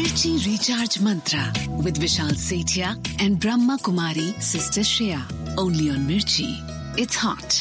Mirchi Recharge Mantra with Vishal Sethia and Brahma Kumari Sister Shreya. Only on Mirchi. It's hot.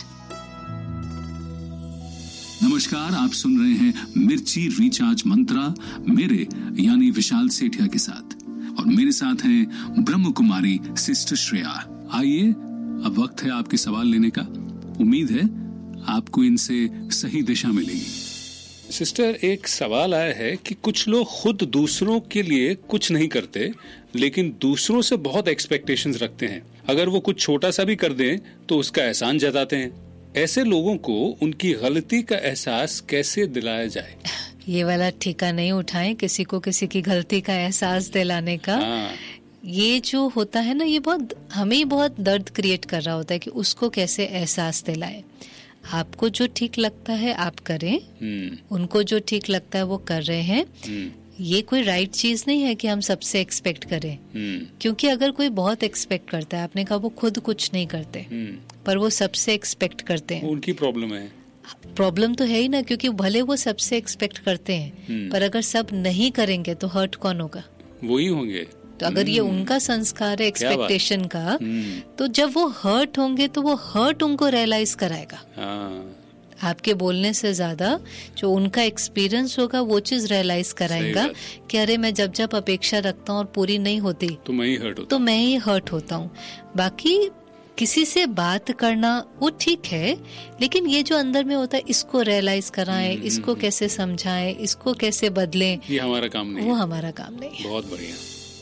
नमस्कार, आप सुन रहे हैं मिर्ची recharge मंत्रा मेरे यानी विशाल सेठिया के साथ, और मेरे साथ हैं ब्रह्म कुमारी सिस्टर श्रेया। आइए, अब वक्त है आपके सवाल लेने का। उम्मीद है आपको इनसे सही दिशा मिलेगी। सिस्टर, एक सवाल आया है कि कुछ लोग खुद दूसरों के लिए कुछ नहीं करते, लेकिन दूसरों से बहुत एक्सपेक्टेशंस रखते हैं। अगर वो कुछ छोटा सा भी कर दें तो उसका एहसान जताते हैं। ऐसे लोगों को उनकी गलती का एहसास कैसे दिलाया जाए? ये वाला ठेका नहीं उठाएं किसी को किसी की गलती का एहसास दिलाने का। ये जो होता है ना, ये हमें बहुत दर्द क्रिएट कर रहा होता है कि उसको कैसे एहसास दिलाए। आपको जो ठीक लगता है आप करें, उनको जो ठीक लगता है वो कर रहे हैं। ये कोई राइट चीज नहीं है कि हम सबसे एक्सपेक्ट करें, क्योंकि अगर कोई बहुत एक्सपेक्ट करता है, आपने कहा वो खुद कुछ नहीं करते पर वो सबसे एक्सपेक्ट करते हैं, उनकी प्रॉब्लम है। प्रॉब्लम तो है ही ना, क्योंकि भले वो सबसे एक्सपेक्ट करते हैं पर अगर सब नहीं करेंगे तो हर्ट कौन होगा? वही होंगे। तो अगर ये उनका संस्कार है एक्सपेक्टेशन का, तो जब वो हर्ट होंगे तो वो हर्ट उनको रियलाइज कराएगा। आपके बोलने से ज्यादा जो उनका एक्सपीरियंस होगा वो चीज रियलाइज कराएगा कि अरे मैं जब जब अपेक्षा रखता हूँ और पूरी नहीं होती तो मैं ही हर्ट होता हूँ। बाकी किसी से बात करना वो ठीक है, लेकिन ये जो अंदर में होता है इसको रियलाइज कराएं, इसको कैसे समझाएं, इसको कैसे बदलें, ये हमारा काम नहीं, वो हमारा काम नहीं है। बहुत बढ़िया।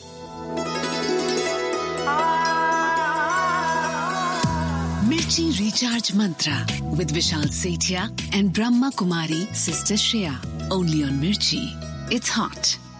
Mirchi Recharge Mantra with Vishal Sethia and Brahma Kumari Sister Shreya. Only on Mirchi. It's hot.